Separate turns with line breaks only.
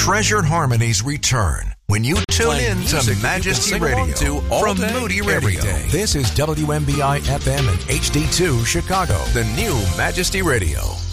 treasured harmonies return when you tune in to Majesty Radio from Moody Radio. This is WMBI FM and HD2 Chicago, the new Majesty Radio.